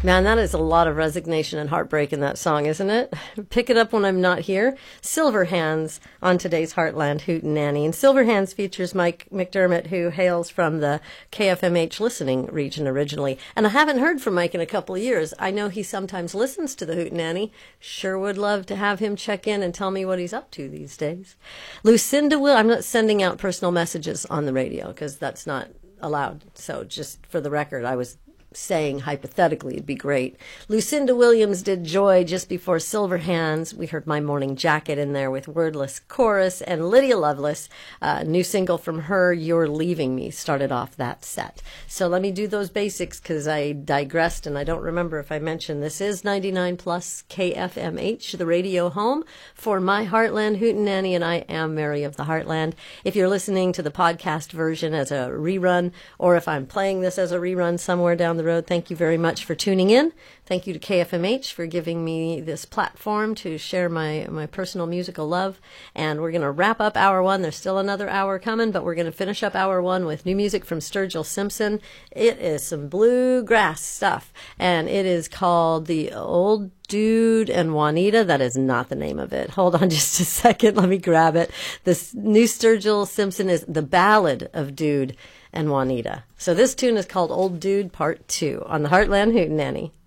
Man, that is a lot of resignation and heartbreak in that song, isn't it? Pick it up when I'm not here. Silverhands on today's Heartland Hootenanny. And Silverhands features Mike McDermott, who hails from the KFMH listening region originally. And I haven't heard from Mike in a couple of years. I know he sometimes listens to the Hootenanny. Sure would love to have him check in and tell me what he's up to these days. Lucinda Will, I'm not sending out personal messages on the radio because that's not allowed. So just for the record, I was saying hypothetically it'd be great. Lucinda Williams did Joy just before Silverhands. We heard My Morning Jacket in there with Wordless Chorus, and Lydia Lovelace, new single from her, You're Leaving Me, started off that set. So let me do those basics because I digressed and I don't remember if I mentioned this is 99 plus KFMH, the radio home for My Heartland Hootenanny, and I am Mary of the Heartland. If you're listening to the podcast version as a rerun, or if I'm playing this as a rerun somewhere down the road, thank you very much for tuning in. Thank you to KFMH for giving me this platform to share my personal musical love. And we're going to wrap up hour one. There's still another hour coming, but we're going to finish up hour one with new music from Sturgill Simpson. It is some bluegrass stuff, and it is called The Old Dude and Juanita. That is not the name of it. Hold on just a second. Let me grab it. This new Sturgill Simpson is The Ballad of Dude and Juanita. So this tune is called Old Dude Part 2 on the Heartland Hootenanny.